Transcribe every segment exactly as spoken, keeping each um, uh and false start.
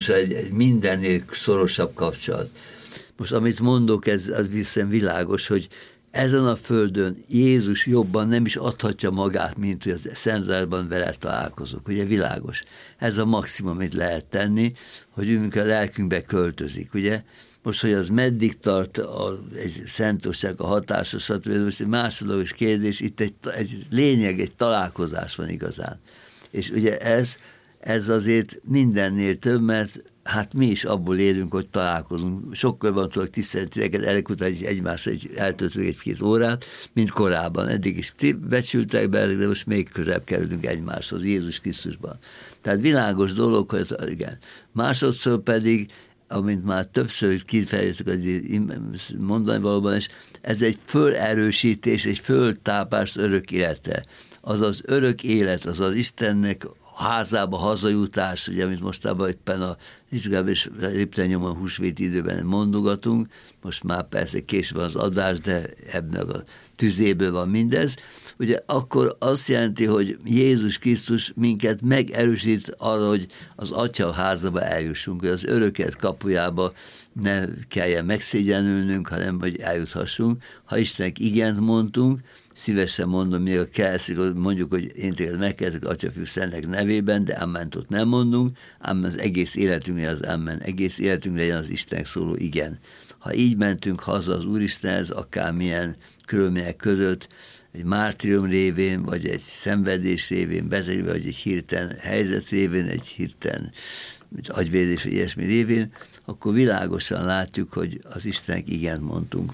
Szóval egy, egy mindennél szorosabb kapcsolat. Most amit mondok, ez az viszont világos, hogy ezen a földön Jézus jobban nem is adhatja magát, mint hogy az Szentzárban vele találkozok. Ugye világos. Ez a maximum, amit lehet tenni, hogy a lelkünkbe költözik, ugye? Most, hogy az meddig tart a, egy szentosság, a hatása, stb. Most egy másodlagos kérdés, itt egy, egy lényeg, egy találkozás van igazán. És ugye ez, ez azért mindennél több, mert hát mi is abból élünk, hogy találkozunk. Sokkal van tudok tiszteletűeket, elég után egymásra eltöltünk egy-két órát, mint korábban. Eddig is becsültek be, de most még közelebb kerülünk egymáshoz, Jézus Krisztusban. Tehát világos dolog, hogy igen. Másodszor pedig, amint már többször kifejeztük mondani valóban is, ez egy fölerősítés, egy föltápás örök életre. Az az örök élet, az az Istennek házába hazajutás, ugye, amit mostában éppen a Rizsgáb és Lipten-nyomon húsvéti időben mondogatunk, most már persze később van az adás, de ebben a tüzéből van mindez, ugye akkor azt jelenti, hogy Jézus Krisztus minket megerősít arra, hogy az Atya házába eljussunk, hogy az öröket kapujába ne kelljen megszégyenülnünk, hanem hogy eljuthassunk. Ha Istennek igent mondtunk, szívesen mondom, még a keresik, mondjuk, hogy én téged megkezdek Atya, Fiú, Szentlélek nevében, de ammentot nem mondunk, ám az egész életünkre az amen, egész életünkre legyen az Istennek szóló igen. Ha így mentünk haza az Úristenhez, akármilyen körülmények között, egy mártírium révén, vagy egy szenvedés révén, bezegve, vagy egy hirtelen helyzet révén, egy hirtelen agyvédés, vagy ilyesmi révén, akkor világosan látjuk, hogy az Istennek igent mondtunk.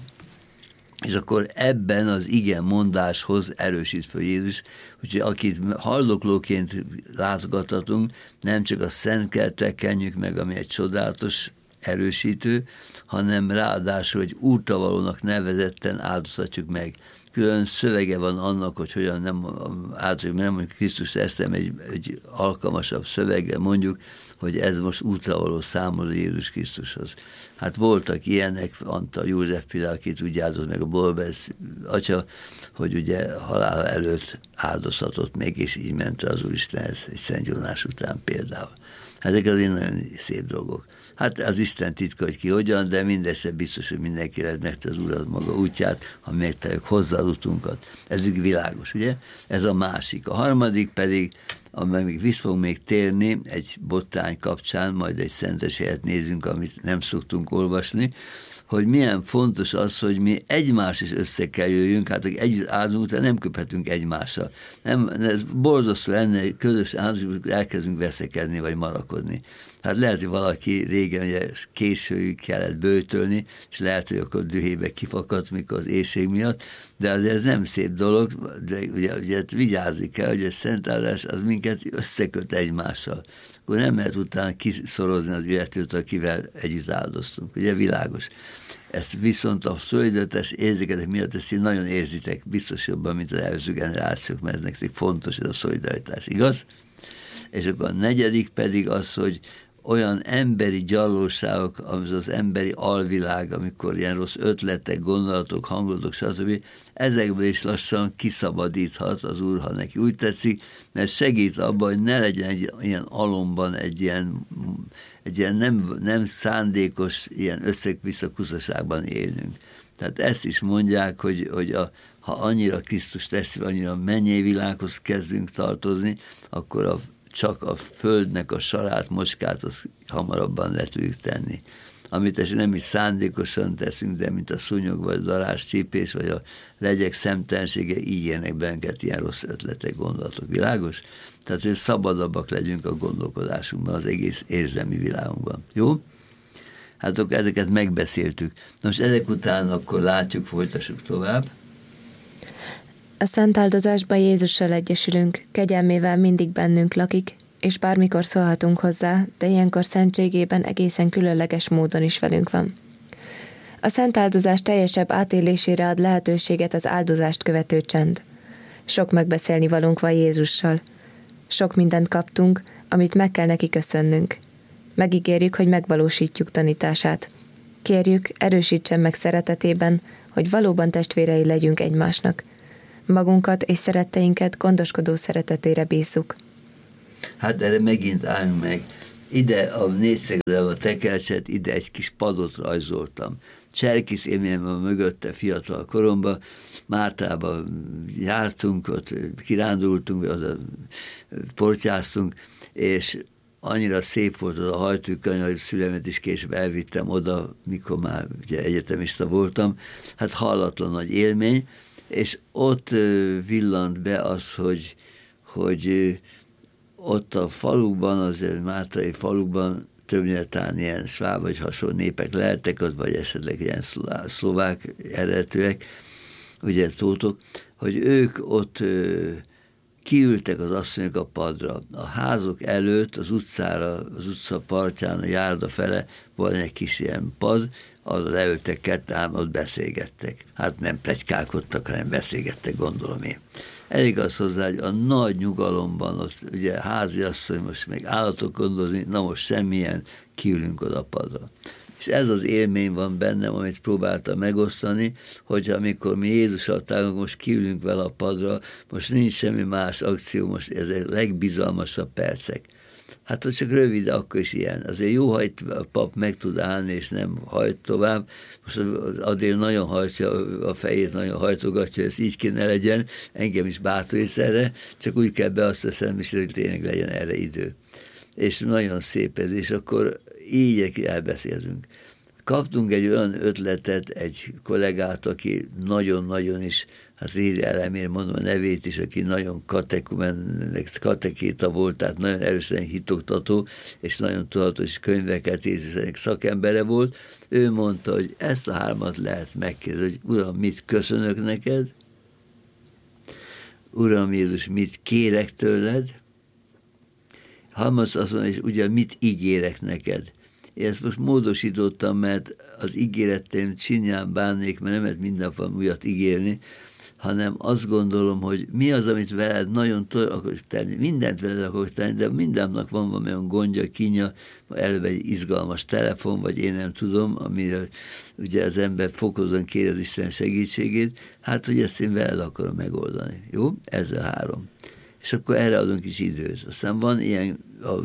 És akkor ebben az igen mondáshoz erősít föl Jézus, úgyhogy akit haldoklóként látogathatunk, nem csak a szent kertet kenjük meg, ami egy csodálatos erősítő, hanem ráadásul, hogy útavalónak nevezetten áldozhatjuk meg. Külön szövege van annak, hogy hogyan nem áldozhatjuk, nem mondjuk Krisztus esztem egy, egy alkalmasabb szöveggel mondjuk, hogy ez most útravaló számol Jézus Krisztushoz. Hát voltak ilyenek, Antal József például, akit úgy áldozott meg a Bolbesz atya, hogy ugye halála előtt áldozhatott meg, és így ment az Úristenhez egy Szent Jónás után például. Hát ezek azért nagyon szép dolgok. Hát az Isten titka, hogy ki hogyan, de mindesre biztos, hogy mindenki lehet megte az Urat maga útját, ha megtaláljuk hozzá az utunkat. Ez így világos, ugye? Ez a másik. A harmadik pedig, amely még vissza fogunk még térni egy botrány kapcsán, majd egy szentes helyet nézünk, amit nem szoktunk olvasni, hogy milyen fontos az, hogy mi egymás is össze kell jöjjünk, hát hogy együtt áldozunk, után nem köphetünk egymással. Nem, ez borzasztó lenne, közös áldozunk, elkezdünk veszekedni, vagy marakodni. Hát lehet, hogy valaki régen ugye későig kellett böjtölni, és lehet, hogy akkor dühébe kifakadt, mikor az éjség miatt, de azért ez nem szép dolog, de ugye, ugye vigyázni kell, hogy a szent áldás az minket összeköt egymással. Akkor nem lehet utána kiszorozni az illetőt, akivel együtt áldoztunk. Ugye világos. Ezt viszont a szolidaritás érzéketek miatt ezt nagyon érzitek, biztos jobban, mint az előző generációk, mert ez nektek fontos ez a szolidaritás, igaz? És akkor a negyedik pedig az, hogy olyan emberi gyarlóságok, az az emberi alvilág, amikor ilyen rossz ötletek, gondolatok, hangulatok, stb. Ezekből is lassan kiszabadíthat az Úr, ha neki úgy tetszik, mert segít abban, hogy ne legyen egy ilyen alomban egy ilyen, egy ilyen nem, nem szándékos ilyen összek-visszakuszaságban élnünk. Tehát ezt is mondják, hogy, hogy a, ha annyira Krisztus testvér, annyira mennyei világhoz kezdünk tartozni, akkor a csak a földnek a sarát, mocskát, azt hamarabban le tudjuk tenni. Amit ezt nem is szándékosan teszünk, de mint a szúnyog, vagy a darás, csípés, vagy a legyek szemtelensége, így élnek bennünket ilyen rossz ötletek, gondolatok. Világos? Tehát, hogy szabadabbak legyünk a gondolkodásunkban, az egész érzelmi világunkban. Jó? Hát akkor ezeket megbeszéltük. Most ezek után akkor látjuk, folytassuk tovább. A szent áldozásban Jézussal egyesülünk, kegyelmével mindig bennünk lakik, és bármikor szólhatunk hozzá, de ilyenkor szentségében egészen különleges módon is velünk van. A szent áldozás teljesebb átélésére ad lehetőséget az áldozást követő csend. Sok megbeszélni valunk van Jézussal. Sok mindent kaptunk, amit meg kell neki köszönnünk. Megígérjük, hogy megvalósítjuk tanítását. Kérjük, erősítsen meg szeretetében, hogy valóban testvérei legyünk egymásnak. Magunkat és szeretteinket gondoskodó szeretetére bízzuk. Hát erre megint álljunk meg. ide a négyszögre a tekercset, ide egy kis padot rajzoltam. Cserkész élményem van mögötte fiatal koromban, Máltába jártunk, ott kirándultunk, oda portyáztunk, és annyira szép volt az a hajtőkönyv, hogy szülemet is később elvittem oda, mikor már ugye egyetemista voltam. Hát hallatlan nagy élmény, és ott villant be az, hogy, hogy ott a faluban, azért máltai falukban többnyire talán ilyen sváb vagy hasonló népek lehettek, az vagy esetleg ilyen szlovák eredetűek, ugye tótok, hogy ők ott kiültek az asszonyok a padra. A házok előtt, az utcára, az utca partján, a járda fele volt egy kis ilyen pad, arra leültek ketten, ám ott beszélgettek. Hát nem pletykálkodtak, hanem beszélgettek, gondolom én. Elég az hozzá, hogy a nagy nyugalomban, ott ugye háziasszony, most meg állatok gondozni, na most semmilyen, kiülünk oda a padra. És ez az élmény van bennem, amit próbáltam megosztani, hogy amikor mi Jézussal tárgyalunk, most kiülünk vele a padra, most nincs semmi más akció, most ezek a legbizalmasabb percek. Hát, hogy csak rövid, akkor is ilyen. Azért jó, ha itt a pap meg tud állni, és nem hajt tovább. Most az Adél nagyon hajtja a fejét, nagyon hajtogatja, ez így kéne legyen, engem is bátorít erre, csak úgy kell be azt hiszem, és hogy tényleg legyen erre idő. És nagyon szép ez, és akkor így elbeszélünk. Kaptunk egy olyan ötletet egy kollégát, aki nagyon-nagyon is, hát Rédi Elemér, mondom a nevét is, aki nagyon katekéta volt, tehát nagyon erősen hitoktató, és nagyon tudatos könyveket írt, szakembere volt. Ő mondta, hogy ezt a hármat lehet megkérdezni, hogy Uram, mit köszönök neked? Uram Jézus, mit kérek tőled? Harmadszor azt mondja, és ugye mit ígérek neked? Én ezt most módosítottam, mert az ígéretem csinyán bánnék, mert nem lehet minden nap újat ígérni, hanem azt gondolom, hogy mi az, amit veled nagyon akarok tenni. Mindent veled akarok tenni, de mindennek van valami olyan gondja, kínja, előbb egy izgalmas telefon, vagy én nem tudom, amire ugye az ember fokozóan kéri az Isten segítségét, hát, hogy ezt én veled akarom megoldani. Jó? Ez a három. És akkor erre adunk is időt. Aztán van ilyen, a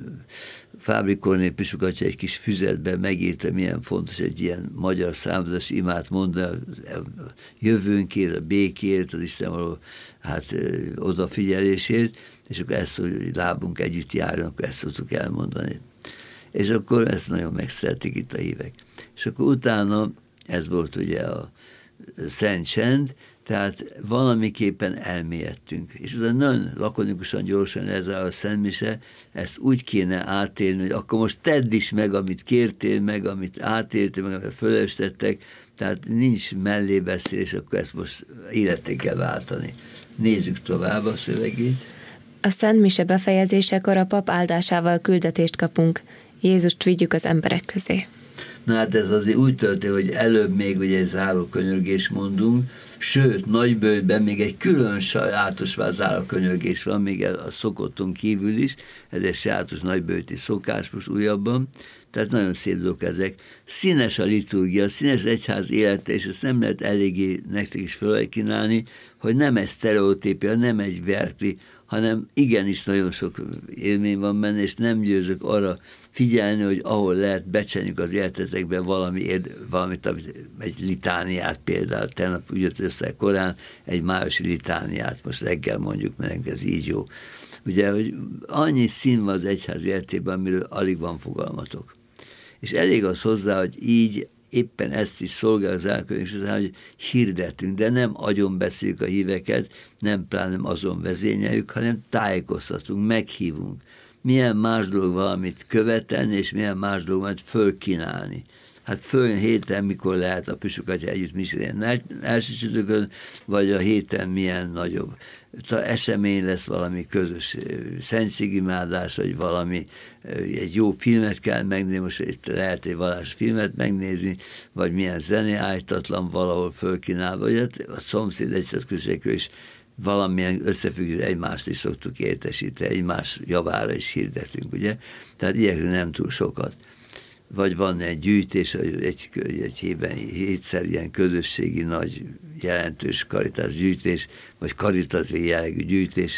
Fábri Kornél Püspök egy kis füzetben megírta, milyen fontos egy ilyen magyar számozás imát mondani, a jövőnkért, a békért, az Isten való hát, odafigyelésért, és akkor ezt, hogy lábunk együtt járjon, akkor ezt szoktuk elmondani. És akkor ezt nagyon megszeretik itt a hívek. És akkor utána, ez volt ugye a Szent Csend, tehát valamiképpen elmélyedtünk. És utána nagyon lakonikusan, gyorsan ez a Szent Mise, ezt úgy kéne átélni, hogy akkor most tedd is meg, amit kértél meg, amit átéltél meg, amit fölöstettek, tehát nincs mellébeszélés, akkor ezt most életté kell váltani. Nézzük tovább a szövegét. A Szent Mise befejezésekor a pap áldásával küldetést kapunk. Jézust vigyük az emberek közé. Na hát ez azért úgy történt, hogy előbb még ugye egy zárókönyörgés mondunk, sőt, Nagyböjtben még egy külön sajátos zárókönyörgés van, még a szokotton kívül is, ez egy sajátos nagyböjti szokás most újabban, tehát nagyon szép dolgok ezek. Színes a liturgia, színes egyház élete, és ezt nem lehet eléggé nektek is felkínálni, hogy nem egy sztereotípia, nem egy verkli, hanem igenis nagyon sok élmény van benne, és nem győzök arra figyelni, hogy ahol lehet, becsenjük az életetekben valami, valamit, egy litániát például, tegnap úgy jött össze korán, egy májusi litániát, most reggel mondjuk, mert ez így jó. Ugye, hogy annyi szín van az egyház életében, amiről alig van fogalmatok. És elég az hozzá, hogy így éppen ezt is szolgál az elkönyvés, hogy hirdetünk, de nem agyon beszéljük a híveket, nem pláne azon vezényeljük, hanem tájékoztatunk, meghívunk. Milyen más dolog valamit követelni, és milyen más dolog valamit fölkínálni. Hát följön héten, mikor lehet a Püspök Atya együtt misélni, első csütörtökön, vagy a héten milyen nagyobb esemény lesz, valami közös szentségimádás, vagy valami, egy jó filmet kell megnézni, most itt lehet egy vallásos filmet megnézni, vagy milyen zené állítatlan valahol fölkínálva, vagy a szomszéd egyszerűségről is valamilyen összefüggő, egymást is szoktuk értesíteni, egymás javára is hirdetünk, ugye? Tehát ilyenkor nem túl sokat. Vagy van egy gyűjtés, egy, egy hétben hétszer ilyen közösségi nagy jelentős karitás gyűjtés, vagy karitatív jellegű gyűjtés,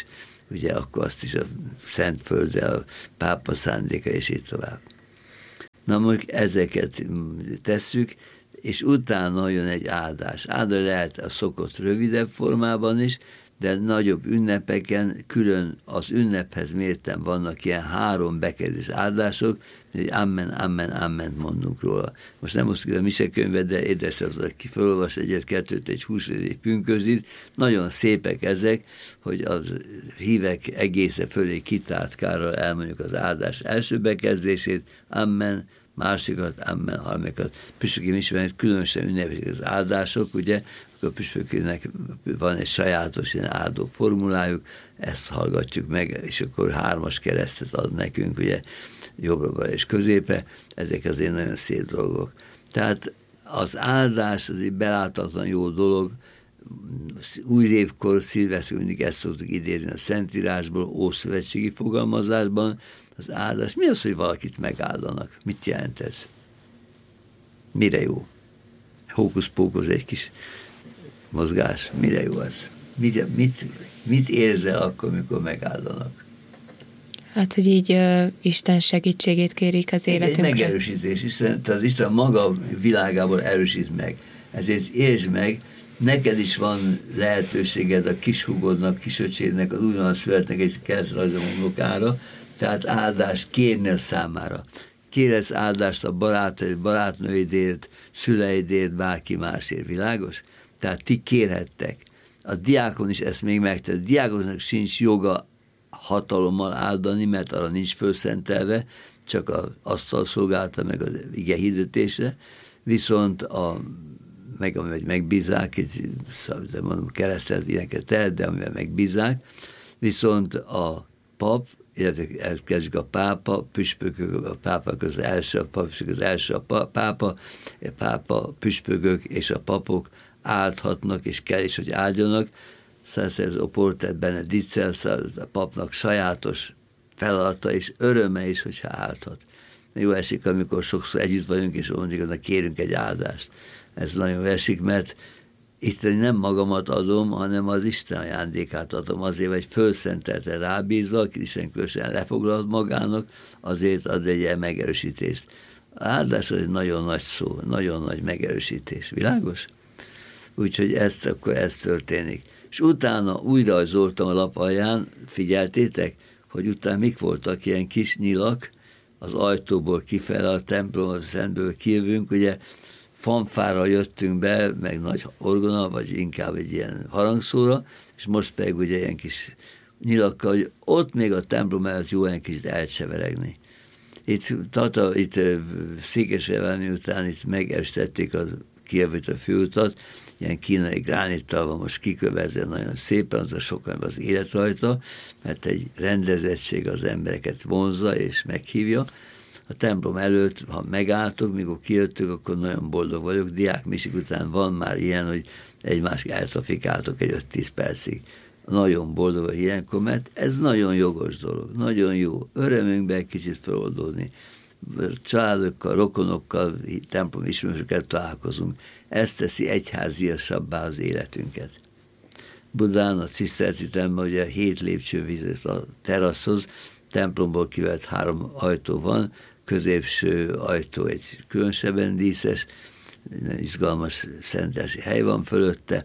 ugye akkor azt is a Szentföldre, a pápa szándéka, és így tovább. Na most ezeket tesszük, és utána jön egy áldás. Áldás lehet a szokott rövidebb formában is, de nagyobb ünnepeken külön az ünnephez mérten vannak ilyen három bekezdés áldások, hogy amen, amen, amen mondunk róla. Most nem osztjuk a misekönyvet, de édes az, aki felolvas egyet, kettőt, egy húsvét, egy pünkösdit. Nagyon szépek ezek, hogy a hívek egésze fölé kitártkárral elmondjuk az áldás első bekezdését, amen, másikat, amen, harmadikat. Püspöki misében különösen ünneplik az áldások, ugye, akkor a püspöknek van egy sajátos ilyen áldó formulájuk, ezt hallgatjuk meg, és akkor hármas keresztet ad nekünk, ugye, jobbra és középe, ezek azért nagyon szép dolgok. Tehát az áldás az egy beláthatatlan jó dolog, új évkor, szilveszter, mindig ezt szoktuk idézni a Szentírásból, ószövetségi fogalmazásban, az áldás. Mi az, hogy valakit megáldanak? Mit jelent ez? Mire jó? Hókusz-pókusz egy kis mozgás. Mire jó ez? Mit, mit, mit érzel akkor, mikor megáldanak? Hát, hogy így uh, Isten segítségét kérik az életünkre. Egy megerősítés. Isten, tehát Isten maga világából erősít meg. Ezért értsd meg, neked is van lehetőséged a kishúgodnak, kisöcsédnek, az újonnan születnek egy keresztrajzom unokára, tehát áldást kérni a számára. Kéresz áldást a barátaid, barátnőidért, szüleidért, bárki másért, világos? Tehát ti kérhettek. A diákon is ezt még megtett. A diákonnak sincs joga hatalommal áldani, mert arra nincs fölszentelve, csak az asztal szolgálta meg az ige hirdetésre, viszont a meg, amivel megbízák, de mondom, keresztel ilyeneket tehet, de amivel megbízák, viszont a pap, illetve elkezdjük a pápa, püspökök, a pápák az első, a püspök az első a pápa, a pápa, püspökök és a papok áldhatnak, és kell is, hogy áldjanak. Szászerz oportet benedicel, a papnak sajátos feladata és öröme is, hogyha áldhat. Jó esik, amikor sokszor együtt vagyunk, és mondjuk, hogy kérünk egy áldást. Ez nagyon esik, mert itt nem magamat adom, hanem az Isten ajándékát adom, azért, hogy fölszentelte rábízva, aki Isten különösen lefoglalt magának, azért ad egy ilyen megerősítést. A áldás az egy nagyon nagy szó, nagyon nagy megerősítés. Világos? Úgyhogy ezt, akkor ez történik. És utána újra rajzoltam a lap alján, figyeltétek, hogy utána mik voltak ilyen kis nyilak, az ajtóból kifele a templom, a szentből kijövünk, ugye fanfárral jöttünk be, meg nagy orgona, vagy inkább egy ilyen harangszóra, és most pedig ugye ilyen kis nyilakkal, hogy ott még a templom előtt jó egy kicsit elcseveregni. Itt, tata, itt Székesfehérváron után itt megerősítették a Kijevőt a főutat, ilyen kínai gránittal van most kikövezve nagyon szépen, az a sokan az élet rajta, mert egy rendezettség az embereket vonzza és meghívja. A templom előtt, ha megálltok, mikor kijöttök, akkor nagyon boldog vagyok. Diák misik után van már ilyen, hogy egymást eltrafikáltok egy öt-tíz percig. Nagyon boldog vagy ilyenkor, mert ez nagyon jogos dolog, nagyon jó. Örömünkben kicsit feloldódni. Családokkal, rokonokkal, templom ismerősökkel találkozunk. Ez teszi egyháziasabbá az életünket. Budán, a Ciszterci templomban ugye hét lépcsővíz a teraszhoz, templomból kivett három ajtó van, középső ajtó egy különösebben díszes, izgalmas szentelsi hely van fölötte,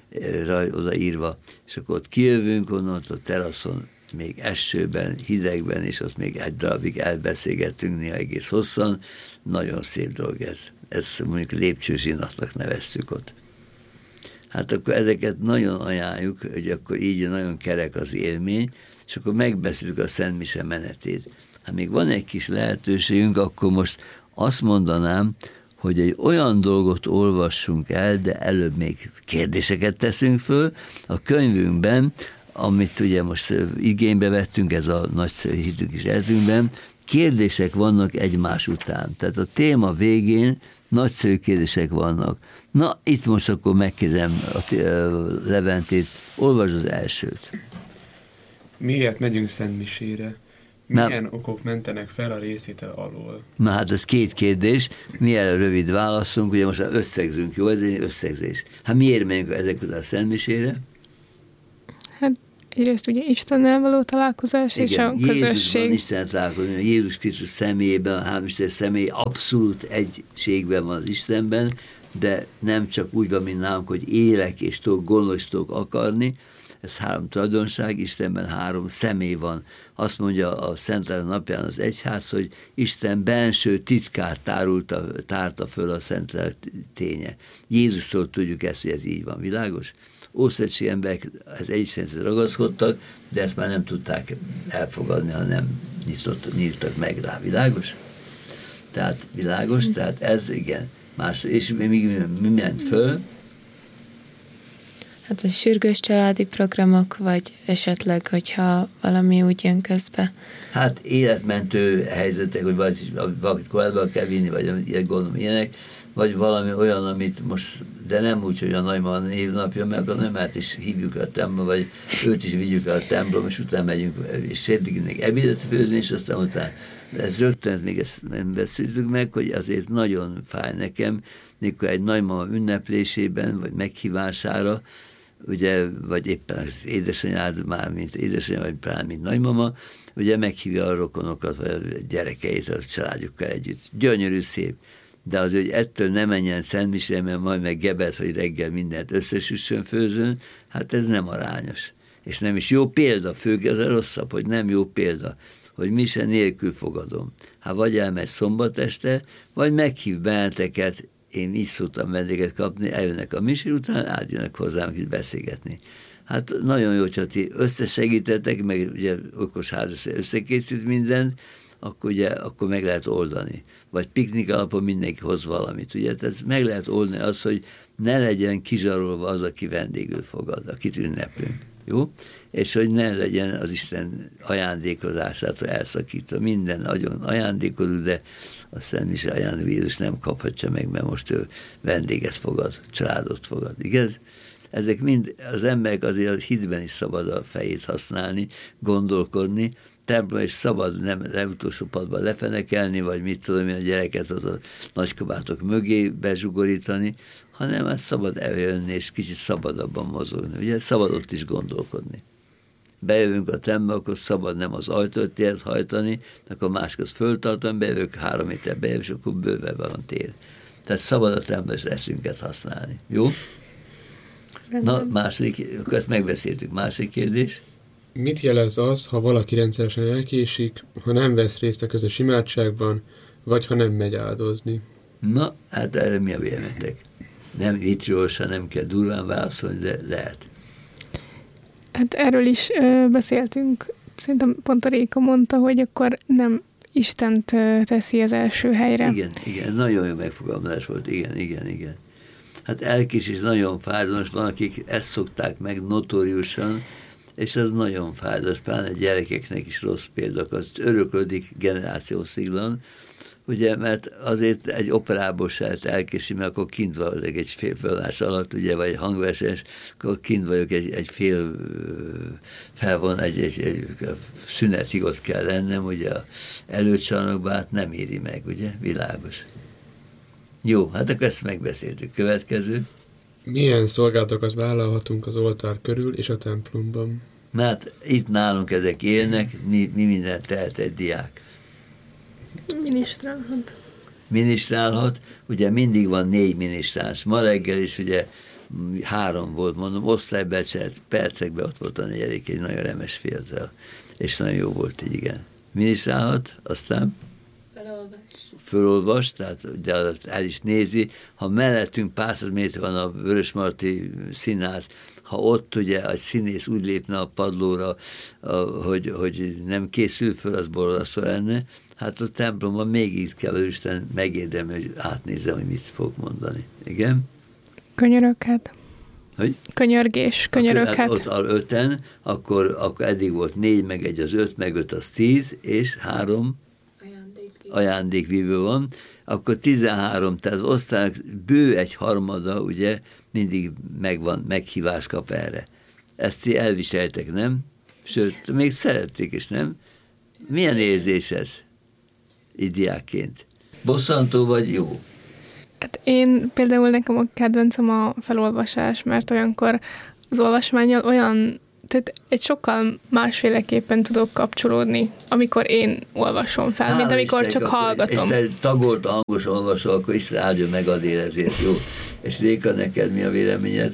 odaírva, és akkor ott kijövünk onnan, ott a teraszon még esőben, hidegben, és ott még egy darabig elbeszélgettünk néha egész hosszan. Nagyon szép dolog ez. Ezt mondjuk lépcsőzsinatnak neveztük ott. Hát akkor ezeket nagyon ajánljuk, hogy akkor így nagyon kerek az élmény, és akkor megbeszéljük a Szent Mise menetét. Ha még van egy kis lehetőségünk, akkor most azt mondanám, hogy egy olyan dolgot olvassunk el, de előbb még kérdéseket teszünk föl. A könyvünkben, amit ugye most igénybe vettünk, ez a nagyszerű hitünk is életünkben, kérdések vannak egymás után. Tehát a téma végén nagyszerű kérdések vannak. Na, itt most akkor megkérdem a Leventét, olvasd az elsőt. Miért megyünk szentmisére? Milyen Na, okok mentenek fel a részvétel alól? Na hát ez két kérdés. Milyen rövid válaszunk, ugye most összegzünk, jó? Ez egy összegzés. Hát miért megyünk ezek után a szentmisére? Hát egyrészt ugye Istennel való találkozás, igen, és a közösség. Jézusban Isten találkozni, Jézus Krisztus személyében, a háromisten személy abszolút egységben van az Istenben, de nem csak úgy van, mint nálunk, hogy élek és tudok gondolni, és tudok akarni. Ez három tulajdonság, Istenben három személy van. Azt mondja a Szentlélek napján az egyház, hogy Isten benső titkát tárulta, tárta föl a Szentlélek ténye. Jézustól tudjuk ezt, hogy ez így van. Világos? Ószövetségi emberek az Egyiszentre ragaszkodtak, de ezt már nem tudták elfogadni, hanem nyitott, nyíltak meg rá. Világos? Tehát világos, tehát ez igen. Más, és mi, mi, mi ment föl? Hát a sürgős családi programok, vagy esetleg, hogyha valami úgy jön közbe. Hát életmentő helyzetek, hogy valakit korábban kell vinni, vagy ilyen gondolom ilyenek, vagy valami olyan, amit most, de nem úgy, hogy a nagymama névnapja, meg a nagymát is hívjuk a templomba, vagy őt is vigyük a templomba, és utána megyünk, és sétlikünk ebédet főzni, és aztán utána. Ez rögtön még ezt nem beszéltük meg, hogy azért nagyon fáj nekem, mikor egy nagymama ünneplésében, vagy meghívására, ugye, vagy éppen az édesanyád már, mint édesanyja, vagy pár, mint nagymama, ugye meghívja a rokonokat, vagy a gyerekeit a családjukkal együtt. Gyönyörű, szép. De azért, hogy ettől ne menjen szentmisére, mert majd meg gebet, hogy reggel mindent összesüssön főzön, hát ez nem arányos. És nem is jó példa, főleg ez a rosszabb, hogy nem jó példa, hogy mise nélkül fogadom. Hát vagy elmegy szombat este, vagy meghív benneteket, én így szoktam vendéget kapni, eljönnek a misé után, átjönnek hozzám itt beszélgetni. Hát nagyon jó, hogyha ti összesegítetek, meg ugye okos házas összekészít minden, akkor ugye akkor meg lehet oldani. Vagy piknik alapon mindenki hoz valamit. Ugye? Tehát meg lehet oldani az, hogy ne legyen kizsarolva az, aki vendégül fogad, akit ünneplünk. Jó? És hogy ne legyen az Isten ajándékozásától elszakítva. Minden nagyon ajándékozó, de a Szent Mise ajándék Jézus nem kaphatja meg, mert most ő vendéget fogad, családot fogad. Igaz? Ezek mind, az emberek azért a hitben is szabad a fejét használni, gondolkodni, templom is szabad nem legutolsó padban lefenekelni, vagy mit tudom én, a gyereket az a nagykabátok mögé bezsugorítani, hanem hát szabad eljönni, és kicsit szabadabban mozogni. Ugye szabad ott is gondolkodni. Bejövünk a templomba, akkor szabad nem az ajtót hajtani, akkor máskor föltartani, bejövök három méter bejövök, és akkor bőven van tér. Tehát szabad a templomba eszünket használni. Jó? Na, második, akkor ezt megbeszéltük. Másik kérdés? Mit jelez az, ha valaki rendszeresen elkésik, ha nem vesz részt a közös imádságban, vagy ha nem megy áldozni? Na, hát erre mi a véleményetek? Nem vitriósan, nem kell durván válaszolni, de lehet. Hát erről is ö, beszéltünk. Szerintem pont a Réka mondta, hogy akkor nem Istent ö, teszi az első helyre. Igen, igen, nagyon jó megfogalmazás volt. Igen, igen, igen. Hát elkésés nagyon fájdalmas, van, akik ezt szokták meg notóriusan, és ez nagyon fájdalmas, pláne gyerekeknek is rossz példák, az öröklődik generációsziglan, ugye, mert azért egy operából se lehet elkésni, mert akkor kint vagyok egy fél feladás alatt, ugye, vagy hangversenyes, akkor kint vagyok egy, egy fél felvon, egy, egy, egy szünetig ott kell lennem, ugye, előcsarnokban, hát nem éri meg, ugye, világos. Jó, hát akkor ezt megbeszéltük. Következő. Milyen szolgálatokat vállalhatunk az oltár körül és a templomban? Hát itt nálunk ezek élnek, mi, mi mindent tehet egy diák. Minisztrálhat. Minisztrálhat, ugye mindig van négy minisztráns. Ma reggel is ugye három volt, mondom, osztálybecselt, percekben ott volt a negyedik, egy nagyon remes fiatal, és nagyon jó volt, így igen. Minisztrálhat, aztán Felolvas. Fölolvas, tehát de el is nézi. Ha mellettünk pár száz méter van a Vörösmarty Színház, ha ott ugye egy színész úgy lépne a padlóra, hogy, hogy nem készül föl, az borzasztó lenne. Hát a templomban még így kell, hogy Isten megérdemli, hogy átnézem, hogy mit fog mondani. Igen? Könyöröket. Hogy? Könyörgés, könyöröket. Hát ott az öten, akkor, akkor eddig volt négy, meg egy az öt, meg öt az tíz, és három ajándékvívő van, akkor tizenhárom, tehát az osztálynak bő egy harmada, ugye, mindig megvan, meghívást kap erre. Ezt ti elviseltek, nem? Sőt, még szerették is, nem? Milyen érzés ez? Így diákként. Bosszantó vagy jó? Hát én például nekem a kedvencem a felolvasás, mert olyankor az olvasmánnyal olyan tehát egy sokkal másféleképpen tudok kapcsolódni, amikor én olvasom fel, Há, mint amikor Isten, csak hallgatom. És te tagolt hangos olvasol, akkor Isten áldja meg a ezért, jó? És Réka, neked mi a véleményed?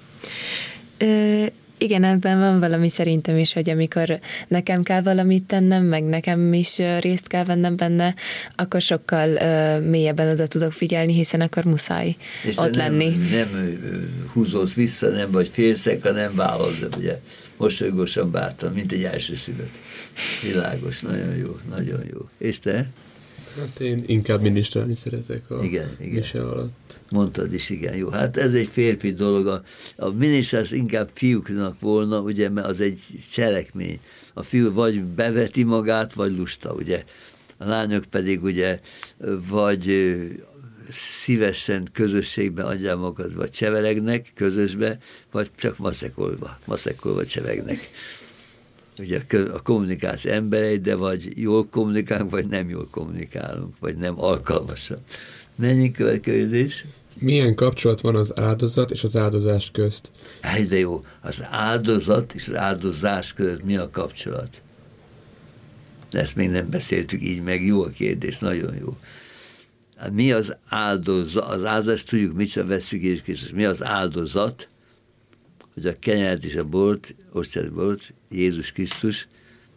Ö, igen, ebben van valami szerintem is, hogy amikor nekem kell valamit tennem, meg nekem is részt kell vennem benne, akkor sokkal uh, mélyebben oda tudok figyelni, hiszen akkor muszáj és ott nem, lenni. Nem húzódsz vissza, nem vagy félszek, hanem vállalod, de ugye mosolygósan bátran, mint egy elsőszülött. Világos, nagyon jó, nagyon jó. És te? Hát én inkább minisztrálni szeretek a igen, igen. mise alatt. Mondtad is, igen, jó. Hát ez egy férfi dolog. A, a minisztrálás inkább fiúknak volna, ugye, mert az egy cselekmény. A fiú vagy beveti magát, vagy lusta, ugye. A lányok pedig ugye vagy szívesen közösségben adják magukat, vagy cseveregnek közösbe, vagy csak maszekolva, maszekolva csevegnek. Ugye a kommunikáció emberei, de vagy jól kommunikálunk, vagy nem jól kommunikálunk, vagy nem alkalmasan. Mennyi következés? Milyen kapcsolat van az áldozat és az áldozás közt? Hát de jó, az áldozat és az áldozás között mi a kapcsolat? De ezt még nem beszéltük így meg, jó a kérdés, nagyon jó. Hát mi az áldozat? Az áldozat, tudjuk, mit sem veszük Jézus Krisztus. Mi az áldozat? Hogy a kenyeret és a bort, ostját bort, Jézus Krisztus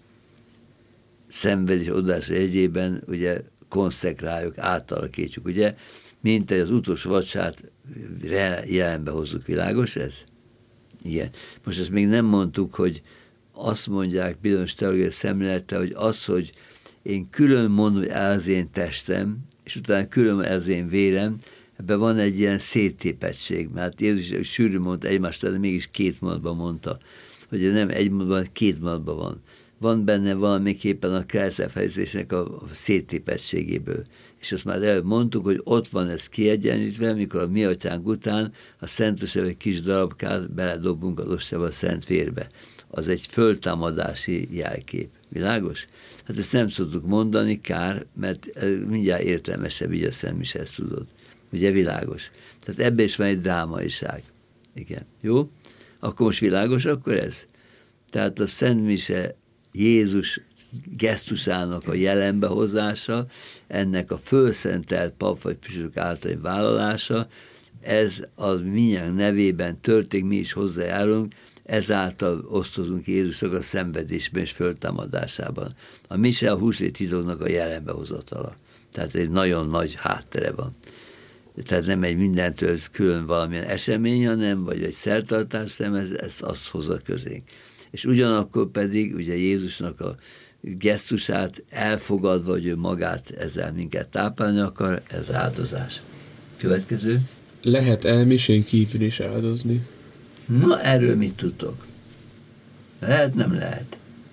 szenvedés odaása jegyében ugye konszekráljuk, átalakítjuk, ugye, mint az utolsó vacsát jelenbe hozzuk, világos ez? Igen. Most ezt még nem mondtuk, hogy azt mondják bizonyos teológiai szemlélettel, hogy az, hogy én külön mondom, hogy ez az én testem, és utána külön ez az én vérem, ebben van egy ilyen széttépettség, mert Jézus sűrű mondta egymást, de mégis két mondatban mondta, hogy nem egy mondatban, két mondatban van. Van benne valamiképpen a keresztelfejezésnek a széttépettségéből. És azt már előbb mondtuk, hogy ott van ez kiegyenlítve, mikor a mi atyánk után a Szent egy kis darabkát beledobunk az ostjába a szent vérbe. Az egy föltámadási jelkép. Világos? Hát ezt nem szoktuk mondani, kár, mert mindjárt értelmesebb így a Szent Mise, ezt tudod. Ugye világos? Tehát ebben is van egy drámaiság. Igen. Jó? Akkor most világos, akkor ez? Tehát a Szent Mise Jézus gesztusának a jelenbehozása, ennek a fölszentelt pap vagy püspök általi vállalása, ez az mindjárt nevében történik, mi is hozzájárulunk, ezáltal osztozunk Jézusnak a szenvedésben és föltámadásában. A mise a húsvét titoknak a jelenbehozatala. Tehát egy nagyon nagy háttere van. Tehát nem egy mindentől külön valamilyen esemény, hanem, vagy egy szertartás, hanem ez, ez azt hozza közénk. És ugyanakkor pedig ugye Jézusnak a gesztusát elfogadva, hogy ő magát ezzel minket táplálni akar, ez áldozás. Következő. Lehet elmisén kívül is áldozni? Na, erről mit tudtok? Lehet, nem lehet?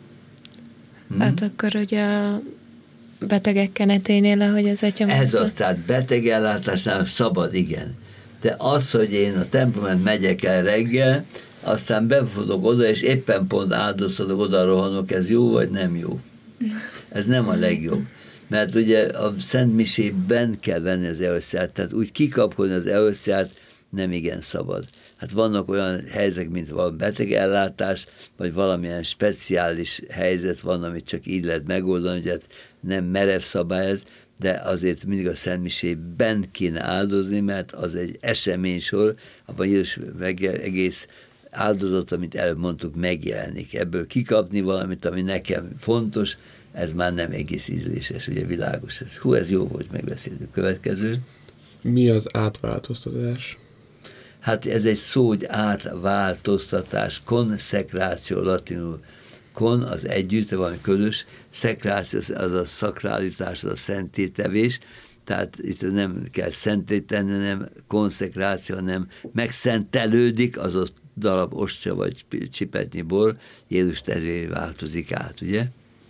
Hm? Hát akkor, hogy a betegek keneténél, ahogy az atya mondta. Ez az, tehát betegellátásnál szabad, igen. De az, hogy én a templomban megyek el reggel, aztán befordulok oda, és éppen pont áldozhatok, oda rohanok, ez jó vagy nem jó? Ez nem a legjobb. Mert ugye a Szent Misében kell venni az eusztiát, tehát úgy kikapkodni az eusztiát nem igen szabad. Hát vannak olyan helyzetek, mint valami betegellátás, vagy valamilyen speciális helyzet van, amit csak így lehet megoldani, hogy hát nem merev szabály ez, de azért mindig a Szent Misében kéne áldozni, mert az egy eseménysor, abban Jézus egész áldozat, amit előbb mondtuk, megjelenik. Ebből kikapni valamit, ami nekem fontos, ez már nem egész ízléses, ugye világos. Hú, ez jó volt, megbeszéltük. Következő. Mi az átváltoztatás? Hát ez egy szó, hogy átváltoztatás, konszekráció latinul. Kon az együtt, valami közös, szekráció az a szakrálizás, az a szentétevés, tehát itt nem kell szentéteni, hanem konszekráció, hanem megszentelődik az a darab ostya vagy csipetnyi bor, Jézus testvéré változik át, ugye?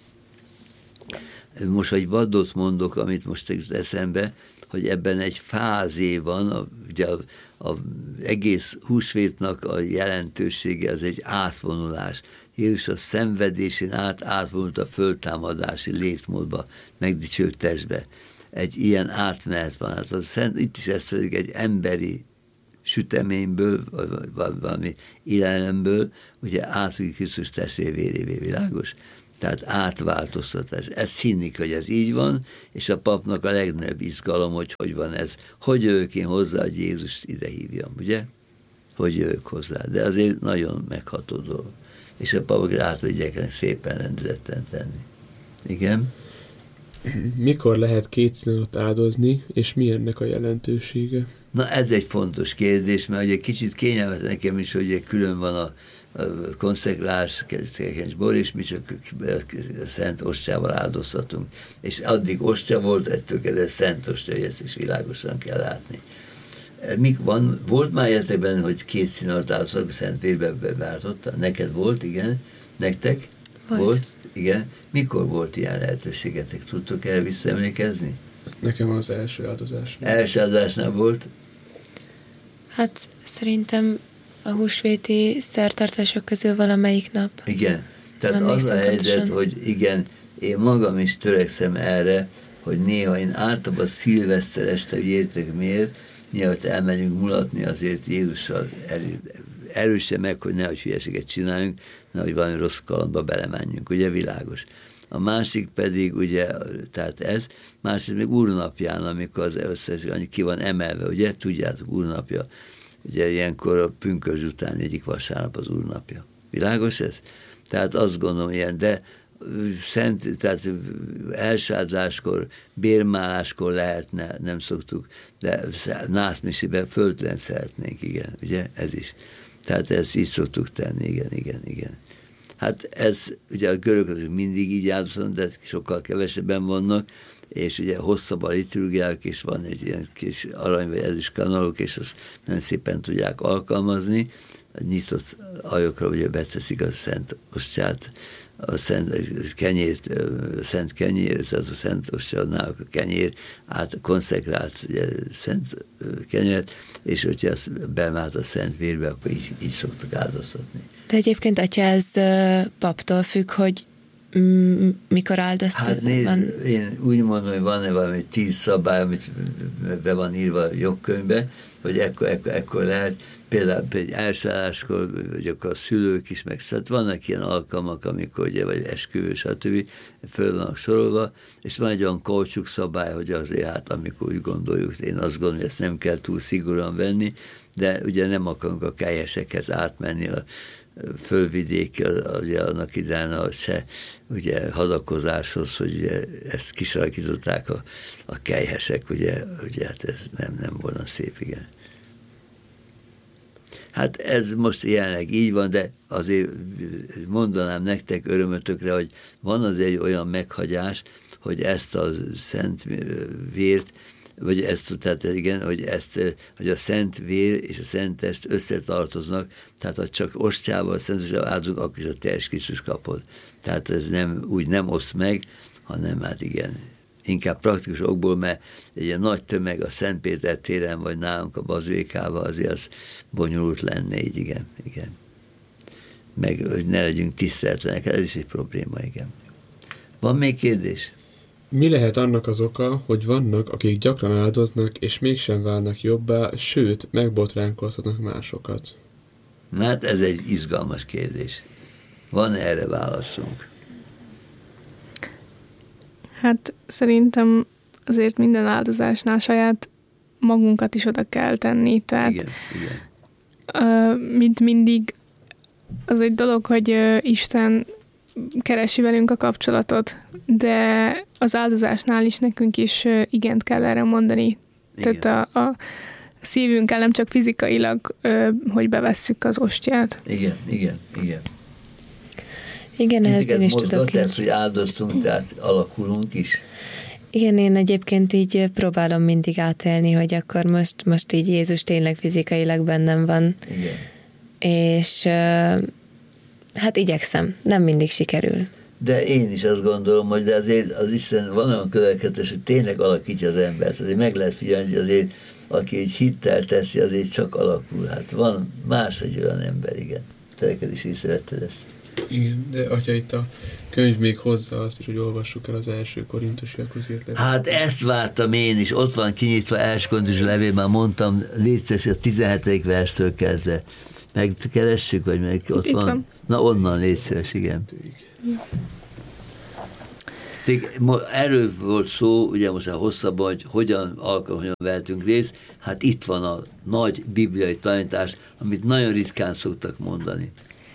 Most egy vadot mondok, amit most jut eszembe, hogy ebben egy fázé van, a, ugye a, a egész húsvétnak a jelentősége az egy átvonulás. Jézus a szenvedésén át átvonult a föltámadási létmódba, megdicsült testbe. Egy ilyen átmenet van. Hát a szent, itt is ez pedig egy emberi süteményből, vagy valami élelemből, ugye átszújt Krisztus testvér vérévé, világos. Tehát átváltoztatás. Ezt hinni, hogy ez így van, és a papnak a legnagyobb izgalom, hogy hogy van ez. Hogy jövök én hozzá, hogy Jézus ide hívjam, ugye? Hogy jövök hozzá. De azért nagyon megható dolog. És a papok át tudják szépen rendezetten tenni. Igen? Mikor lehet két színot áldozni, és mi ennek a jelentősége? Na ez egy fontos kérdés, mert ugye kicsit kényelmet nekem is, hogy külön van a, a konszekrás, kenyes bor, és mi csak szent ostjával áldozhatunk. És addig ostya volt, ettől kezdve szent ostya, hogy ezt is világosan kell látni. Mik van, volt már értekben, hogy két színat áldozhatunk, szent vérbe beváltotta? Neked volt, igen? Nektek? Volt. volt. Igen. Mikor volt ilyen lehetőségetek? Tudtok erre visszaemlékezni? Nekem az első áldozás. Első áldozásnál volt? Hát szerintem a húsvéti szertartások közül valamelyik nap. Igen. Tehát Nem az a helyzet, pontosan. hogy igen, én magam is törekszem erre, hogy néha én általában szilveszter este, hogy értek miért, mielőtt elmegyünk mulatni, azért Jézussal erő, erősen meg, hogy nehogy hülyeséget csináljunk, nehogy valami rossz kalandba belemenjünk, ugye világos. A másik pedig, ugye, tehát ez, másik még úrnapján, amikor az összes, annyi ki van emelve, ugye, tudjátok, úrnapja, ugye ilyenkor a pünkösd után egyik vasárnap az úrnapja. Világos ez? Tehát azt gondolom ilyen, de szent, tehát elsálláskor, bérmáláskor lehetne, nem szoktuk, de nászmisiben föltelen szeretnénk, igen, ugye, ez is. Tehát ezt így szoktuk tenni, igen, igen, igen. Hát ez, ugye a görögök mindig így áldoznak, de sokkal kevesebben vannak, és ugye hosszabb a liturgiák, és van egy ilyen kis arany vagy ezüst kanalok, és azt nagyon szépen tudják alkalmazni. A nyitott ajokra ugye beteszik a szent ostját, a szent kenyért, a szent kenyér, tehát a szent ostjánál a kenyér, át konszekrált ugye, szent kenyeret, és hogyha azt bemált a szent vérbe, akkor így, így szoktak áldoztatni. De egyébként, atya, ez uh, paptól függ, hogy mm, mikor áldoztat? Hát nézd, van... én úgy mondom, hogy van-e valami tíz szabály, amit be van írva a jogkönyvbe, hogy ekkor, ekkor, ekkor lehet, például egy elsálláskor, vagy akkor a szülők is, meg szóval vannak ilyen alkalmak, amikor ugye, vagy esküvő, stb. Föl vannak sorolva, és van egy olyan kaucsuk szabály, hogy azért hát, amikor úgy gondoljuk, én azt gondolom, hogy ezt nem kell túl szigorúan venni, de ugye nem akarunk a kelyesekhez átmenni a fölvidéki, ugye annak idején a se ugye hadakozáshoz, hogy ugye ezt kisarkították a, a kelyhesek, ugye, ugye hát ez nem, nem volna szép, igen. Hát ez most jelenleg így van, de azért mondanám nektek örömötökre, hogy van azért olyan meghagyás, hogy ezt a szent vért, vagy ezt, tehát igen, hogy, ezt, hogy a szent vér és a szent test összetartoznak, tehát ha csak ostjával, a szent ostjával áldozunk, akkor is a teljes Krisztus kapod. Tehát ez nem, úgy nem oszt meg, hanem hát igen, inkább praktikus okból, mert egy ilyen nagy tömeg a Szent Péter téren, vagy nálunk a bazilikában, azért az bonyolult lenne így, igen, igen. Meg, hogy ne legyünk tiszteletlenek, ez is egy probléma, igen. Van még kérdés? Mi lehet annak az oka, hogy vannak, akik gyakran áldoznak, és mégsem válnak jobbá, sőt, megbotránkoztatnak másokat? Hát ez egy izgalmas kérdés. Van erre válaszunk? Hát szerintem azért minden áldozásnál saját magunkat is oda kell tenni. Tehát, igen, igen. Uh, mint mindig, az egy dolog, hogy uh, Isten keresi velünk a kapcsolatot, de az áldozásnál is nekünk is uh, igent kell erre mondani. Igen. Tehát a, a szívünkkel nem csak fizikailag, uh, hogy bevesszük az ostját. Igen, igen, igen. Igen, ehhez én is tudok így. Hogy áldoztunk, tehát alakulunk is. Igen, én egyébként így próbálom mindig átélni, hogy akkor most, most így Jézus tényleg fizikailag bennem van. Igen. És hát igyekszem, nem mindig sikerül. De én is azt gondolom, hogy de azért az Isten van olyan következetes, hogy tényleg alakítja az embert. Azért meg lehet figyelni, hogy azért aki így hittel teszi, azért csak alakul. Hát van más egy olyan ember, igen. Te neked is észrevetted ezt. Igen, de atya, itt a könyv még hozzá azt is, hogy olvassuk el az első Korintusiakhoz írt levelet. Hát ezt vártam én is, ott van kinyitva első Korintusi levél, már mondtam, létszes, a tizenhetedik verstől kezdve. Megkeressük, vagy meg ott van? van? Na onnan létszes, igen. Erről volt szó, ugye most a hosszabban, hogy hogyan alkalom, hogyan vehetünk részt, hát itt van a nagy bibliai tanítás, amit nagyon ritkán szoktak mondani.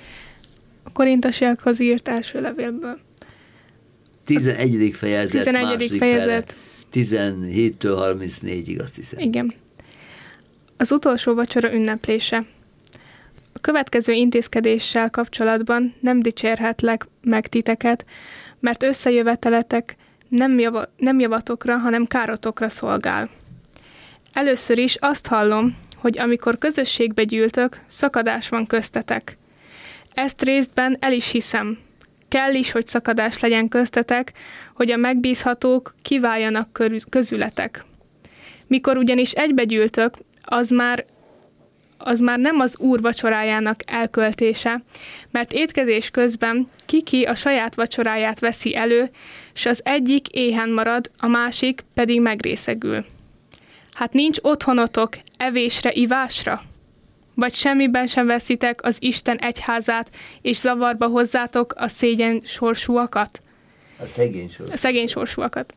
A Korintusiakhoz írt első levélből. tizenegyedik fejezet, tizenegyedik második fejezet. fele, tizenhéttől harmincnégyig, azt hiszem. Igen. Az utolsó vacsora ünneplése. A következő intézkedéssel kapcsolatban nem dicsérhetlek meg titeket, mert összejöveteletek nem, java, nem javatokra, hanem károtokra szolgál. Először is azt hallom, hogy amikor közösségbe gyűltök, szakadás van köztetek. Ezt részben el is hiszem. Kell is, hogy szakadás legyen köztetek, hogy a megbízhatók kiváljanak közületek. Mikor ugyanis egybegyűltök, az már az már nem az Úr vacsorájának elköltése, mert étkezés közben ki-ki a saját vacsoráját veszi elő, s az egyik éhen marad, a másik pedig megrészegül. Hát nincs otthonotok evésre, ivásra? Vagy semmiben sem veszitek az Isten egyházát, és zavarba hozzátok a szégyen sorsúakat? A szegény sorsúakat. A szegény sorsúakat.